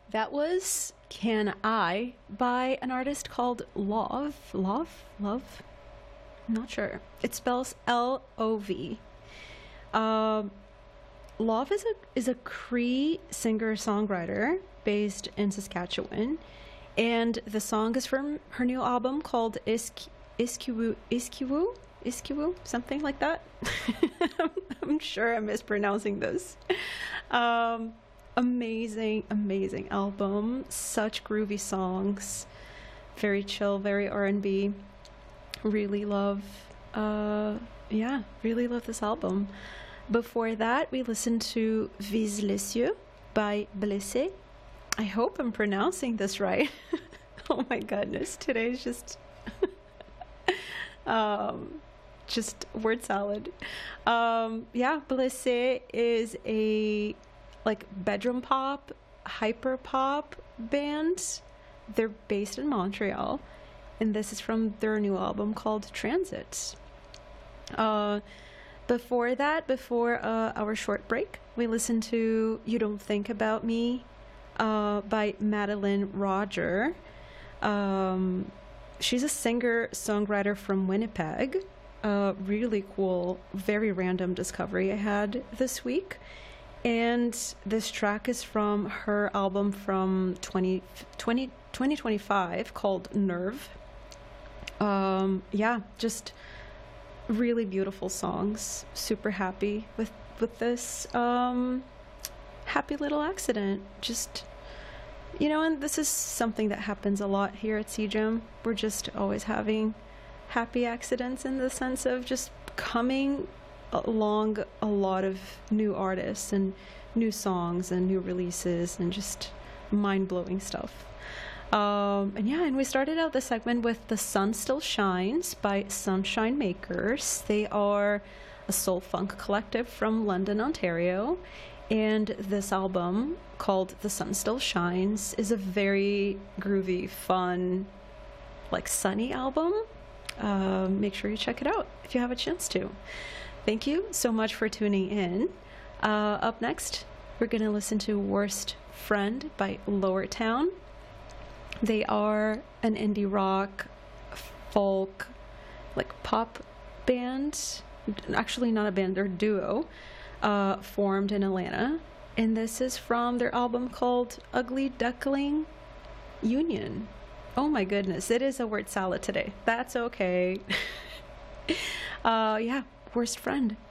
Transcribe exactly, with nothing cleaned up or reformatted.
That was Can I by an artist called Love. Love? Love? I'm not sure. It spells L O V. Um, Love is a is a Cree singer songwriter based in Saskatchewan, and the song is from her new album called Isk Iskiwu Iskiwu Iskiwu something like that. I'm sure I'm mispronouncing this. Um, amazing, amazing album. Such groovy songs. Very chill, very R and B. Really love. Uh, yeah, really love this album. Before that, we listened to Vise les cieux by Blessé. I hope I'm pronouncing this right. Oh my goodness, today's just um, just word salad. Um, yeah, Blessé is a like bedroom pop, hyper pop band. They're based in Montreal, and this is from their new album called Transit. Uh, Before that, before uh, our short break, we listened to You Don't Think About Me uh, by Madeline Roger. Um, she's a singer-songwriter from Winnipeg. Uh, really cool, very random discovery I had this week. And this track is from her album from twenty twenty, twenty twenty-five called Nerve. Um, yeah, just really beautiful songs. Super happy with with this um happy little accident. Just, you know, and this is something that happens a lot here at C G E M. We're just always having happy accidents in the sense of just coming along a lot of new artists and new songs and new releases and just mind-blowing stuff. Um, and yeah, and we started out the segment with The Sun Still Shines by Sunshine Makers. They are a soul funk collective from London, Ontario. And this album, called The Sun Still Shines, is a very groovy, fun, like sunny album. Um, make sure you check it out if you have a chance to. Thank you so much for tuning in. Uh, up next, we're going to listen to Worst Friend by Lower Town. They are an indie rock, folk, like pop band. Actually, not a band, they're a duo, uh, formed in Atlanta. And this is from their album called Ugly Duckling Union. Oh my goodness, it is a word salad today. That's okay. uh, yeah, Worst Friend.